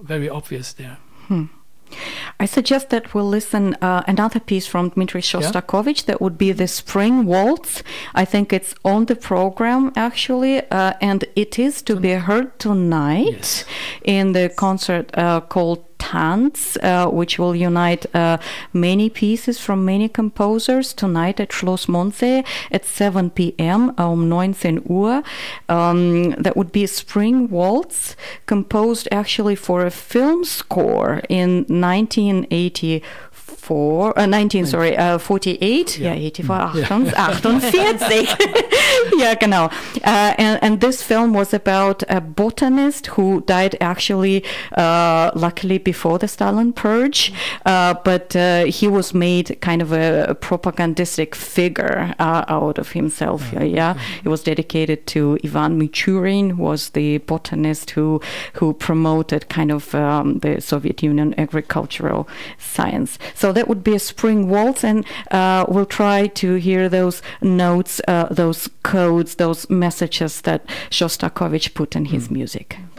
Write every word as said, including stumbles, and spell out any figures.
very obvious there. Hmm. I suggest that we'll listen uh, another piece from Dmitri Shostakovich. Yeah. That would be the Spring Waltz. I think it's on the program actually, uh, and it is to be heard tonight yes. in the concert uh, called Tanz, uh, which will unite uh, many pieces from many composers tonight at Schloss Mondsee at seven p.m. um nineteen Uhr. Um, that would be a Spring Waltz, composed actually for a film score in nineteen eighty-four, uh, nineteen, sorry, uh, forty-eight, yeah, yeah eighty-four, achtundvierzig. Yeah, genau. Uh, and, and this film was about a botanist who died actually, uh, luckily before the Stalin purge, uh, but uh, he was made kind of a, a propagandistic figure uh, out of himself. Yeah, yeah, it was dedicated to Ivan Michurin, who was the botanist who who promoted kind of um, the Soviet Union agricultural science. So that would be a Spring Waltz, and uh, we'll try to hear those notes, uh, those codes, those messages that Shostakovich put in his mm. music.